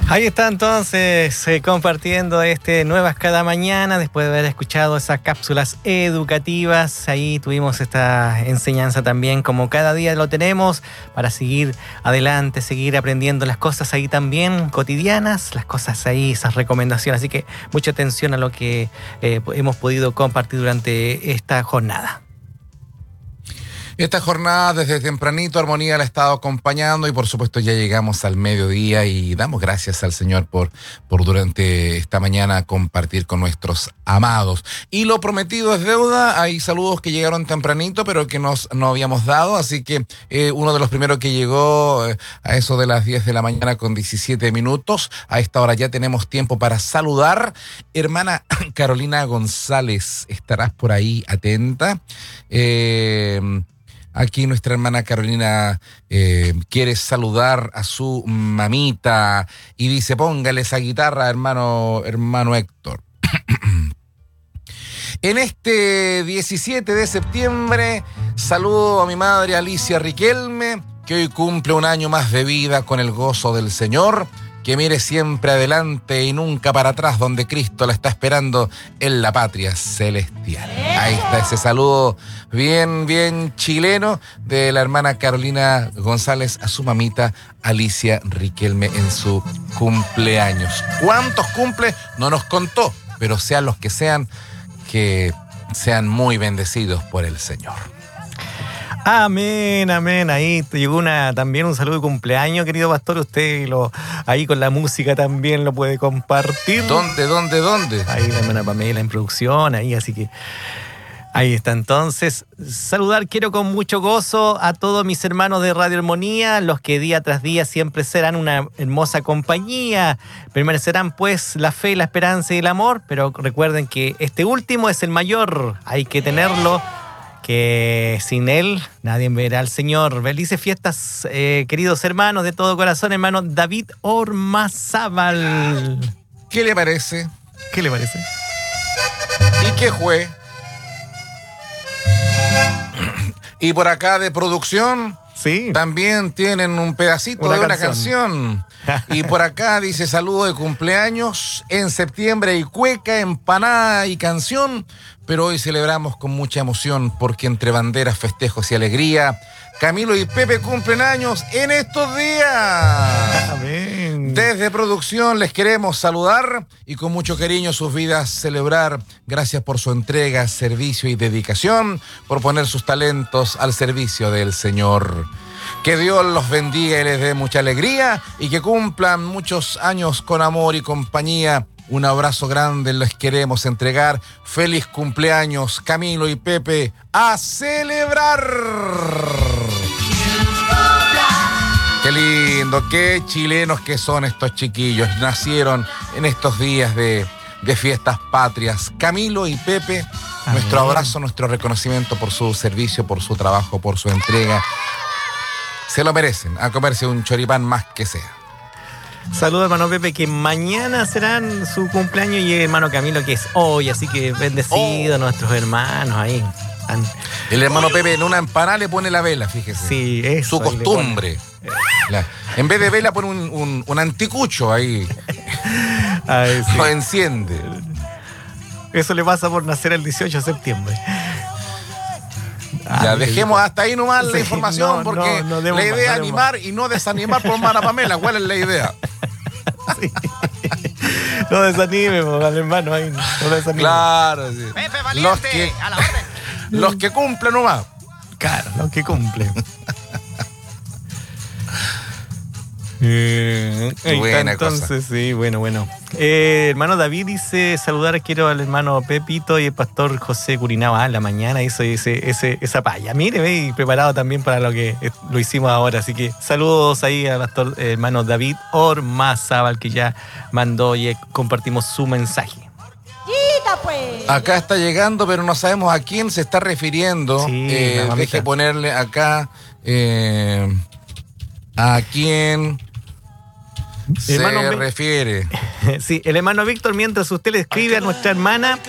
Ahí está entonces compartiendo Nuevas cada mañana, después de haber escuchado esas cápsulas educativas. Ahí tuvimos esta enseñanza también, como cada día lo tenemos, para seguir adelante, seguir aprendiendo las cosas ahí también cotidianas, las cosas ahí, esas recomendaciones. Así que mucha atención a lo que hemos podido compartir durante esta jornada. Esta jornada desde tempranito Armonía la ha estado acompañando y por supuesto ya llegamos al mediodía y damos gracias al Señor por durante esta mañana compartir con nuestros amados. Y lo prometido es deuda, hay saludos que llegaron tempranito pero que no habíamos dado, así que uno de los primeros que llegó a eso de las 10 de la mañana con 17 minutos, a esta hora ya tenemos tiempo para saludar. Hermana Carolina González, ¿estarás por ahí atenta? Aquí nuestra hermana Carolina quiere saludar a su mamita y dice, póngale esa guitarra, hermano Héctor. En este 17 de septiembre saludo a mi madre Alicia Riquelme, que hoy cumple un año más de vida con el gozo del Señor. Que mire siempre adelante y nunca para atrás, donde Cristo la está esperando en la patria celestial. Ahí está ese saludo bien chileno de la hermana Carolina González a su mamita Alicia Riquelme en su cumpleaños. ¿Cuántos cumple? No nos contó, pero sean los que sean sean muy bendecidos por el Señor. Amén. Ahí llegó también un saludo de cumpleaños, querido pastor. Usted ahí con la música también lo puede compartir. ¿Dónde? Ahí la hermana Pamela en producción, ahí, así que ahí está entonces. Quiero con mucho gozo a todos mis hermanos de Radio Armonía, los que día tras día siempre serán una hermosa compañía. Permanecerán pues la fe, la esperanza y el amor, pero recuerden que este último es el mayor, hay que tenerlo. Que sin él nadie verá al Señor. Felices fiestas, queridos hermanos, de todo corazón, hermano David Ormazábal. ¿Qué le parece? ¿Y qué fue? Y por acá de producción, sí, también tienen un pedacito de una canción. Y por acá dice saludo de cumpleaños en septiembre y cueca, empanada y canción. Pero hoy celebramos con mucha emoción porque entre banderas, festejos y alegría, Camilo y Pepe cumplen años en estos días. Amén. Desde producción les queremos saludar y con mucho cariño sus vidas celebrar. Gracias por su entrega, servicio y dedicación, por poner sus talentos al servicio del Señor. Que Dios los bendiga y les dé mucha alegría y que cumplan muchos años con amor y compañía. Un abrazo grande, les queremos entregar. Feliz cumpleaños, Camilo y Pepe, a celebrar. Qué lindo, qué chilenos que son estos chiquillos. Nacieron en estos días de fiestas patrias. Camilo y Pepe, nuestro abrazo, nuestro reconocimiento por su servicio, por su trabajo, por su entrega. Se lo merecen, a comerse un choripán más que sea. Saludos, hermano Pepe, que mañana serán su cumpleaños, y hermano Camilo, que es hoy, así que bendecidos nuestros hermanos ahí. El hermano Pepe en una empanada le pone la vela, fíjese. Sí, eso. Su costumbre. En vez de vela pone un anticucho ahí. Ay, sí. Lo enciende. Eso le pasa por nacer el 18 de septiembre. Ya, dejemos hasta ahí nomás la información, porque la idea es animar y no desanimar por Mara Pamela. ¿Cuál es la idea? Sí. No desanime, hermano, ahí no desanime. Claro, sí. Pepe Valiente, a la orden. Los que cumplen nomás. Claro, los que cumplen. Buena entonces, cosa. Sí, bueno. Hermano David dice, quiero al hermano Pepito y el pastor José Curinao. La mañana hizo esa paya. Mire, ve, preparado también para lo que lo hicimos ahora. Así que saludos ahí al pastor hermano David Ormazábal, que ya mandó y compartimos su mensaje. Acá está llegando, pero no sabemos a quién se está refiriendo. Sí, deje ponerle acá a quién se refiere. Sí, el hermano Víctor, mientras usted le escribe a nuestra hermana,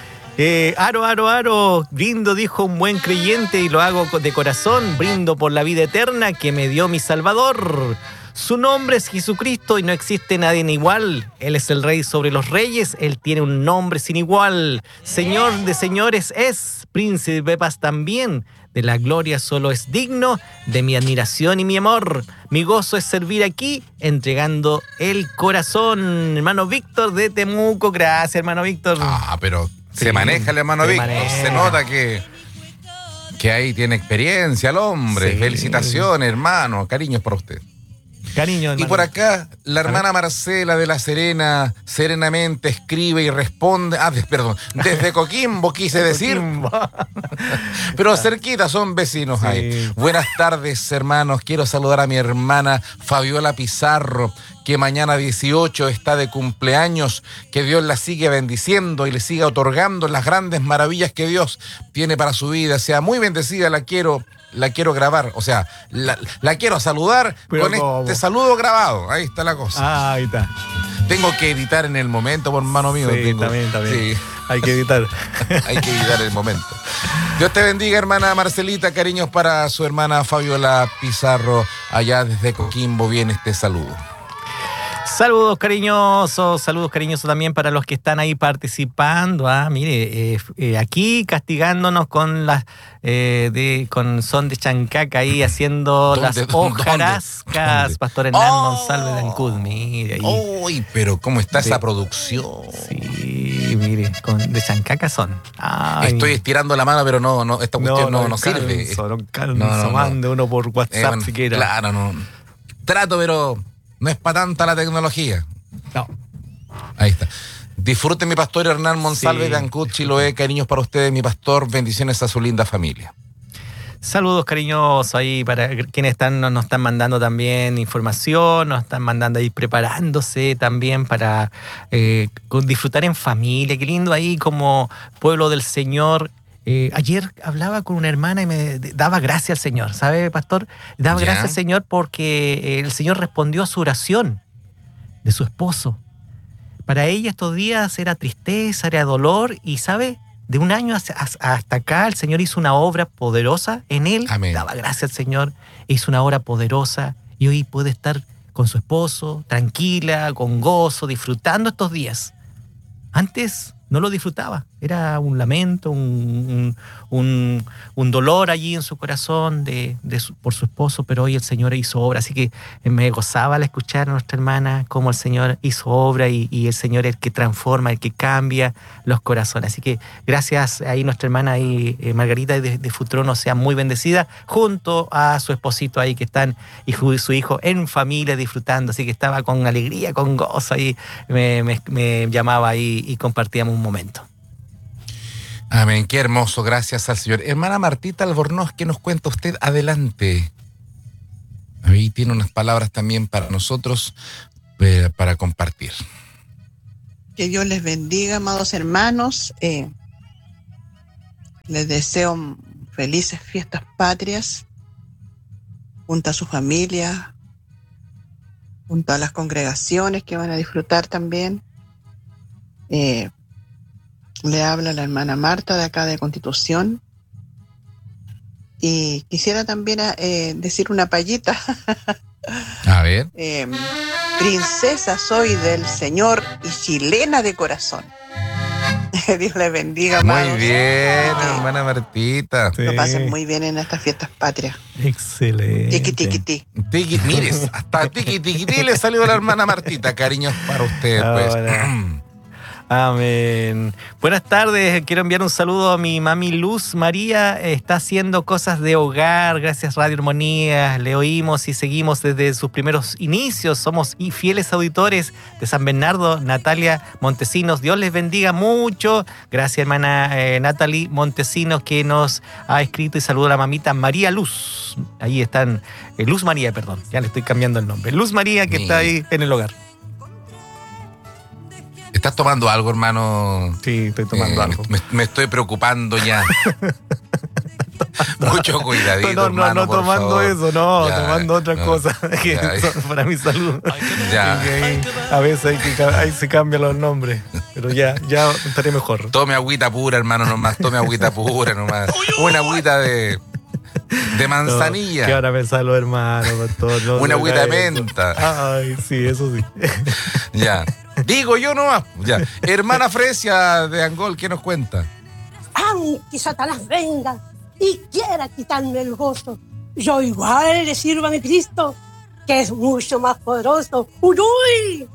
Aro, brindo, dijo un buen creyente, y lo hago de corazón, brindo por la vida eterna que me dio mi Salvador. Su nombre es Jesucristo y no existe nadie igual. Él es el Rey sobre los reyes, Él tiene un nombre sin igual. Señor de señores es, Príncipe de paz también. De la gloria solo es digno, de mi admiración y mi amor. Mi gozo es servir aquí, entregando el corazón. Hermano Víctor de Temuco, gracias hermano Víctor. Pero Sí, se maneja el hermano se Víctor, maneja. se nota que ahí tiene experiencia el hombre. Sí. Felicitaciones, hermano, cariños para usted. Cariño, Y hermano. por acá, la hermana Marcela de La Serena serenamente escribe y responde. Perdón, desde Coquimbo quise decir. Pero cerquita, son vecinos Sí. ahí. Buenas tardes, hermanos. Quiero saludar a mi hermana Fabiola Pizarro, que mañana 18 está de cumpleaños. Que Dios la siga bendiciendo y le siga otorgando las grandes maravillas que Dios tiene para su vida. Sea muy bendecida, la quiero grabar, o sea, la quiero saludar. Pero con ¿cómo? este saludo grabado. Ahí está la cosa. Ahí está. Tengo que editar en el momento, por hermano mío. Sí, también. Sí. Hay que editar. Hay que evitar el momento. Dios te bendiga, hermana Marcelita. Cariños para su hermana Fabiola Pizarro. Allá desde Coquimbo viene este saludo. Saludos cariñosos también para los que están ahí participando. Mire, aquí castigándonos con las con son de chancaca ahí haciendo ¿Dónde? las hojarascas. ¿Dónde? Pastor Hernán Monsalve de Ancud, mire ahí. Uy, pero ¿cómo está Sí. esa producción? Sí, mire, de chancaca son. Ay. Estoy estirando la mano, pero no, esta cuestión no sirve. No canso, No. mande uno por WhatsApp Bueno, siquiera. claro, no. Trato, pero no es para tanta la tecnología. No. Ahí está. Disfruten mi pastor Hernán Monsalve Sí. de Ancud, Chiloé. Cariños para ustedes, mi pastor. Bendiciones a su linda familia. Saludos cariñosos ahí para quienes nos están mandando también información, nos están mandando ahí preparándose también para disfrutar en familia. Qué lindo ahí como pueblo del Señor. Ayer hablaba con una hermana y me daba gracias al Señor, ¿sabe, pastor? Daba ¿Ya? gracias al Señor porque el Señor respondió a su oración de su esposo. Para ella estos días era tristeza, era dolor y, ¿sabe? De un año hasta acá el Señor hizo una obra poderosa en él. Amén. Daba gracias al Señor, hizo una obra poderosa y hoy puede estar con su esposo, tranquila, con gozo, disfrutando estos días. Antes no lo disfrutaba, era un lamento, un dolor allí en su corazón por su esposo, pero hoy el Señor hizo obra, así que me gozaba al escuchar a nuestra hermana cómo el Señor hizo obra y el Señor es el que transforma, el que cambia los corazones. Así que gracias ahí nuestra hermana ahí, Margarita de Futrono, sea muy bendecida, junto a su esposito ahí que están y su hijo en familia disfrutando, así que estaba con alegría, con gozo ahí, me llamaba ahí y compartíamos un momento. Amén, qué hermoso, gracias al Señor. Hermana Martita Albornoz, ¿qué nos cuenta usted? Adelante. Ahí tiene unas palabras también para nosotros, para compartir. Que Dios les bendiga, amados hermanos. Les deseo felices fiestas patrias junto a su familia, junto a las congregaciones que van a disfrutar también. Le habla la hermana Marta de acá de Constitución. Y quisiera también decir una payita. A ver. Princesa soy del Señor y chilena de corazón. Dios les bendiga, amados. Muy bien, hermana Martita. Lo pasen muy bien en estas fiestas patrias. Excelente. Tiki, tiki, tiki. Mires, hasta tiki le salió a la hermana Martita. Cariños para usted, pues. Ahora. Amén. Buenas tardes, quiero enviar un saludo a mi mami Luz María, está haciendo cosas de hogar, gracias Radio Armonía, le oímos y seguimos desde sus primeros inicios, somos fieles auditores de San Bernardo, Natalia Montesinos, Dios les bendiga mucho, gracias hermana Natalie Montesinos que nos ha escrito y saludo a la mamita María Luz, ahí están, Luz María, perdón, ya le estoy cambiando el nombre, Luz María que está ahí en el hogar. ¿Estás tomando algo, hermano? Sí, estoy tomando algo. Me estoy preocupando ya. Mucho cuidadito, hermano, no por tomando favor. eso, no, Ya, tomando otras no, cosas que ya. son para mi salud. Ya. Que ahí, a veces ahí se cambian los nombres, pero ya estaré mejor. Tome agüita pura, hermano, nomás. Tome agüita pura, nomás. Una agüita de de manzanilla. ¿Qué van a pensar los hermanos, pastor? No, Una no, agüita de eso. menta. Ay, sí, eso sí. Ya. Digo yo nomás. Ya. Hermana Fresia de Angol, ¿qué nos cuenta? Aunque Satanás venga y quiera quitarme el gozo, yo igual le sirvo a mi Cristo, que es mucho más poderoso. ¡Uy, uy!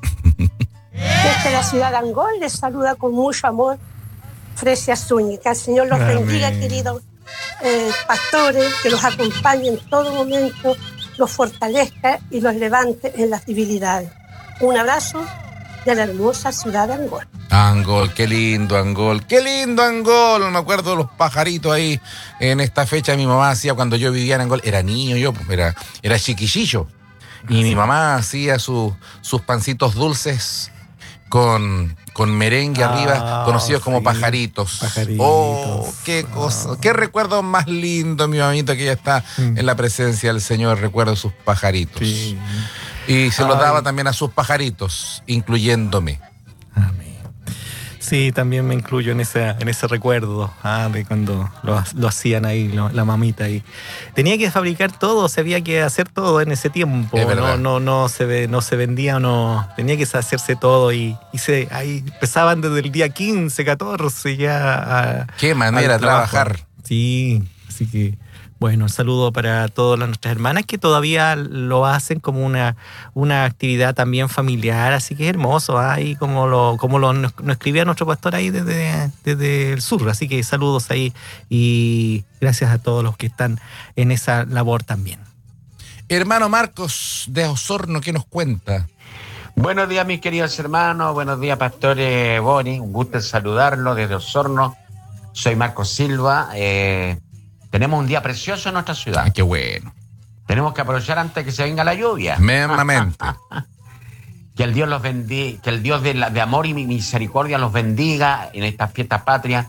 Desde la ciudad de Angol les saluda con mucho amor Fresia Zúñiga. Que el Señor los bendiga, queridos pastores, que los acompañe en todo momento, los fortalezca y los levante en las debilidades. Un abrazo de la hermosa ciudad de Angol. Angol, qué lindo Angol, qué lindo Angol. Me acuerdo de los pajaritos ahí en esta fecha. Mi mamá hacía cuando yo vivía en Angol, era niño yo, era chiquillillo. Y mi mamá hacía sus pancitos dulces con merengue arriba, conocidos como pajaritos. Oh, qué cosa, qué recuerdo más lindo, mi mamita, que ya está en la presencia del Señor. Recuerdo sus pajaritos. Sí. Y se los daba también a sus pajaritos, incluyéndome. Amén. Sí, también me incluyo en ese recuerdo de cuando lo hacían ahí, la mamita ahí. Tenía que fabricar todo, se había que hacer todo en ese tiempo. No se vendía, tenía que hacerse todo y ahí empezaban desde el día 15, 14 ya. Qué manera de trabajar. Sí, así que bueno, un saludo para todas nuestras hermanas que todavía lo hacen como una actividad también familiar, así que es hermoso, y como nos escribía nuestro pastor ahí desde el sur, así que saludos ahí y gracias a todos los que están en esa labor también. Hermano Marcos de Osorno, ¿qué nos cuenta? Buenos días, mis queridos hermanos, buenos días, Pastor Boni, un gusto en saludarlo desde Osorno. Soy Marcos Silva. Tenemos un día precioso en nuestra ciudad. Qué bueno. Tenemos que aprovechar antes que se venga la lluvia. Memamente. Que el Dios los bendiga, que el Dios de amor y misericordia los bendiga en estas fiestas patrias.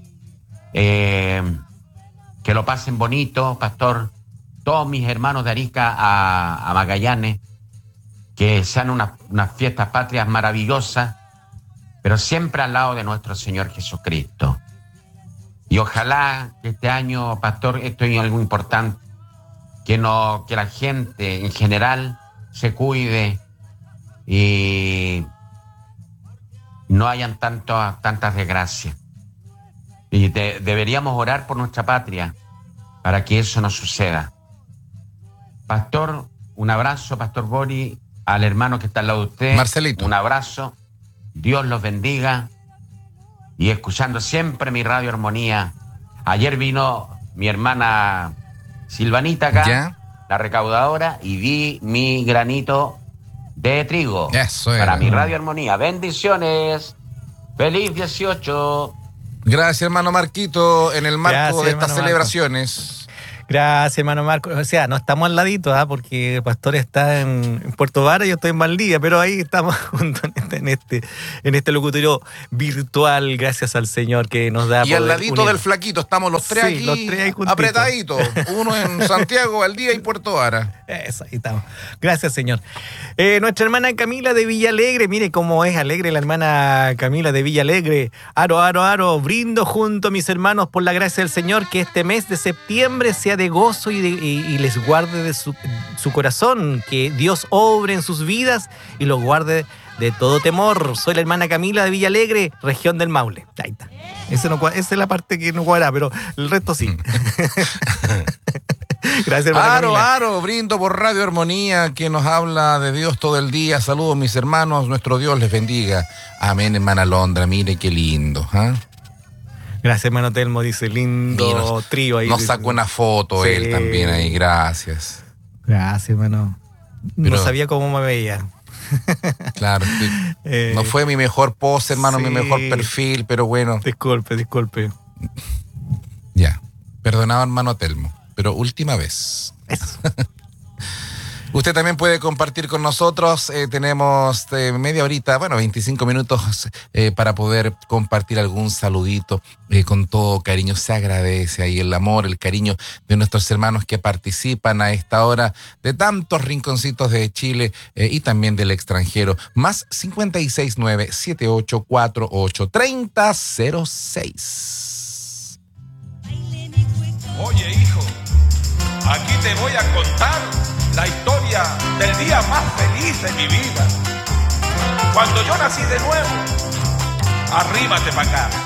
Que lo pasen bonito, Pastor. Todos mis hermanos de Arica a Magallanes, que sean unas fiestas patrias maravillosas, pero siempre al lado de nuestro Señor Jesucristo. Y ojalá que este año, Pastor, esto es algo importante, que la gente en general se cuide y no hayan tantas desgracias. Y deberíamos orar por nuestra patria para que eso no suceda. Pastor, un abrazo, Pastor Bori, al hermano que está al lado de usted. Marcelito. Un abrazo. Dios los bendiga. Y escuchando siempre mi Radio Armonía. Ayer vino mi hermana Silvanita acá, ¿ya? La recaudadora, y di mi granito de trigo. Eso para era. mi Radio Armonía. Bendiciones. Feliz 18. Gracias, hermano Marquito, en el marco de estas hermano celebraciones. Gracias, hermano Marco. O sea, no estamos al ladito, porque el pastor está en Puerto Vara y yo estoy en Valdivia, pero ahí estamos juntos en este locutorio virtual, gracias al Señor que nos da. Y al ladito del flaquito, estamos los tres aquí, los tres ahí juntitos, apretaditos. Uno en Santiago, Valdivia y Puerto Vara. Eso, ahí estamos. Gracias, Señor. Nuestra hermana Camila de Villalegre, mire cómo es alegre la hermana Camila de Villalegre. Aro, aro, aro, brindo junto a mis hermanos por la gracia del Señor, que este mes de septiembre sea de gozo y les guarde de su corazón, que Dios obre en sus vidas y los guarde de todo temor. Soy la hermana Camila de Villalegre, región del Maule. Ahí está. Esa es la parte que no cuadra, pero el resto sí. Gracias, hermana Camila. Aro, brindo por Radio Armonía, que nos habla de Dios todo el día. Saludos, mis hermanos, nuestro Dios les bendiga. Amén, hermana Londra, mire qué lindo. Gracias, hermano Telmo, dice, lindo trío ahí. Nos sacó una foto, sí. Él también ahí, gracias. Gracias, hermano. No sabía cómo me veía. Claro, no fue mi mejor pose, hermano, sí. Mi mejor perfil, pero bueno. Disculpe. Ya, perdonado, hermano Telmo, pero última vez. Eso. Usted también puede compartir con nosotros. Tenemos media horita, 25 minutos para poder compartir algún saludito con todo cariño. Se agradece ahí el amor, el cariño de nuestros hermanos que participan a esta hora de tantos rinconcitos de Chile y también del extranjero. Más 569-7848-3006. Oye, hijo, Aquí te voy a contar la historia del día más feliz de mi vida. Cuando yo nací de nuevo, arrímate para acá.